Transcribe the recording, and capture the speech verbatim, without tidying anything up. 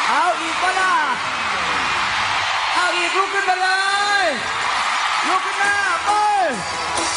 เอาอีกก็ล่ะเอาอีกลุกขึ้นมาเลยลุกขึ้นมา